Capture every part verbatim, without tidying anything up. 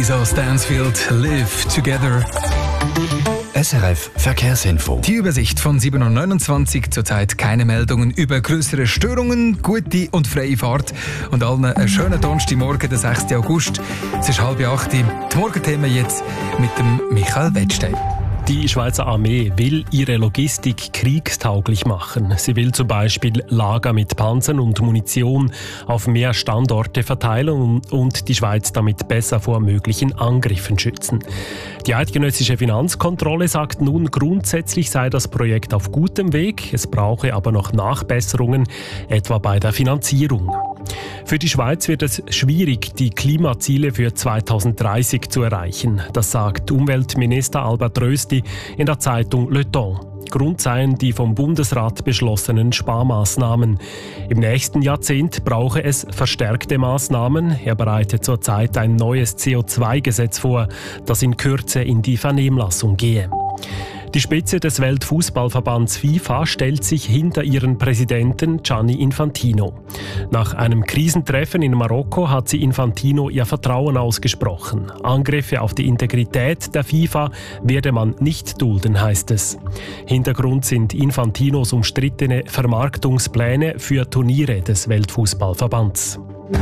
Lisa Stansfield, Live Together. S R F Verkehrsinfo. Die Übersicht von sieben Uhr neunundzwanzig, zurzeit keine Meldungen über größere Störungen, gute und freie Fahrt und allen einen schönen Donnerstagmorgen, den sechsten August. Es ist halb acht. Die Morgenthemen jetzt mit dem Michael Wettstein. Die Schweizer Armee will ihre Logistik kriegstauglich machen. Sie will zum Beispiel Lager mit Panzern und Munition auf mehr Standorte verteilen und die Schweiz damit besser vor möglichen Angriffen schützen. Die eidgenössische Finanzkontrolle sagt nun, grundsätzlich sei das Projekt auf gutem Weg. Es brauche aber noch Nachbesserungen, etwa bei der Finanzierung. Für die Schweiz wird es schwierig, die Klimaziele für zweitausenddreißig zu erreichen. Das sagt Umweltminister Albert Rösti in der Zeitung Le Temps. Grund seien die vom Bundesrat beschlossenen Sparmaßnahmen. Im nächsten Jahrzehnt brauche es verstärkte Maßnahmen. Er bereitet zurzeit ein neues C O zwei Gesetz vor, das in Kürze in die Vernehmlassung gehe. Die Spitze des Weltfußballverbands FIFA stellt sich hinter ihren Präsidenten Gianni Infantino. Nach einem Krisentreffen in Marokko hat sie Infantino ihr Vertrauen ausgesprochen. Angriffe auf die Integrität der FIFA werde man nicht dulden, heißt es. Hintergrund sind Infantinos umstrittene Vermarktungspläne für Turniere des Weltfußballverbands.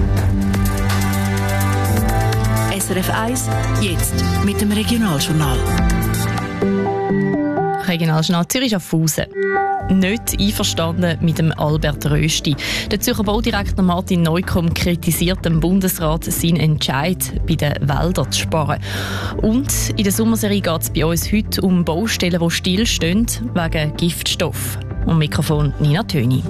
S R F eins, jetzt mit dem Regionaljournal. Regionaljournal Zürich-Schaffhausen. Nicht einverstanden mit dem Albert Rösti. Der Zürcher Baudirektor Martin Neukomm kritisiert dem Bundesrat seinen Entscheid, bei den Wäldern zu sparen. Und in der Sommerserie geht es bei uns heute um Baustellen, die stillstehen wegen Giftstoff. Am Mikrofon Nina Töni.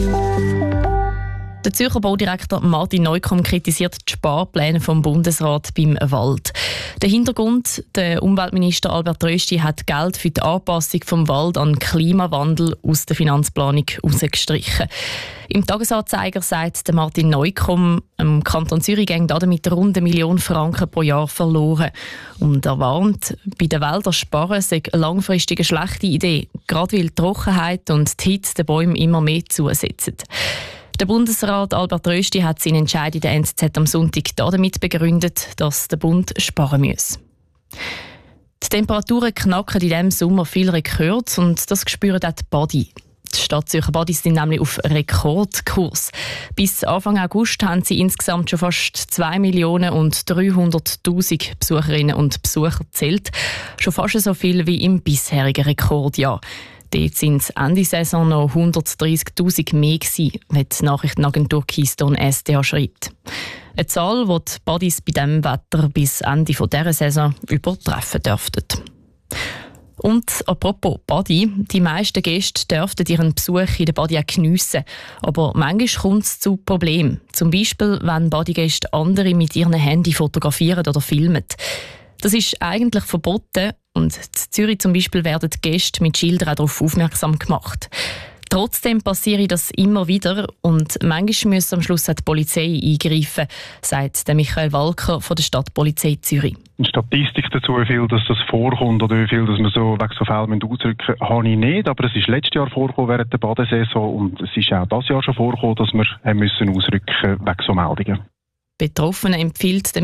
Der Zürcher Baudirektor Martin Neukomm kritisiert die Sparpläne vom Bundesrat beim Wald. Der Hintergrund: der Umweltminister Albert Rösti hat Geld für die Anpassung vom Wald an den Klimawandel aus der Finanzplanung herausgestrichen. Im Tagesanzeiger sagt der Martin Neukomm, im Kanton Zürich gehen damit rund eine Million Franken pro Jahr verloren. Und er warnt, bei den Wäldern sparen sei eine langfristige schlechte Idee, gerade weil die Trockenheit und die Hitze den Bäumen immer mehr zusetzen. Der Bundesrat Albert Rösti hat seinen Entscheid in der N Z Z am Sonntag damit begründet, dass der Bund sparen muss. Die Temperaturen knacken in diesem Sommer viel Rekord und das spüren auch die Badi. Die Stadt Zürcher Badis sind nämlich auf Rekordkurs. Bis Anfang August haben sie insgesamt schon fast zwei Millionen und dreihunderttausend Besucherinnen und Besucher gezählt. Schon fast so viel wie im bisherigen Rekordjahr. Dort waren es Ende Saison noch hundertdreissigtausend mehr gewesen, wie die Nachrichtenagentur Keystone S D A schreibt. Eine Zahl, die die Badis bei diesem Wetter bis Ende dieser Saison übertreffen dürften. Und apropos Badi, die meisten Gäste dürften ihren Besuch in der Badi auch geniessen. Aber manchmal kommt es zu Problemen. Zum Beispiel, wenn Badegäste andere mit ihren Handy fotografieren oder filmen. Das ist eigentlich verboten und in Zürich zum Beispiel werden die Gäste mit Schildern darauf aufmerksam gemacht. Trotzdem passiert das immer wieder und manchmal muss am Schluss auch die Polizei eingreifen, sagt der Michael Walker von der Stadtpolizei Zürich. Eine Statistik dazu, wie viel dass das vorkommt oder wie viel dass man so wegen so Fällen ausrücken müssen, habe ich nicht. Aber es ist letztes Jahr vorgekommen während der Badesaison und es ist auch dieses Jahr schon vorgekommen, dass wir haben müssen ausrücken wegen so Meldungen. Betroffenen empfiehlt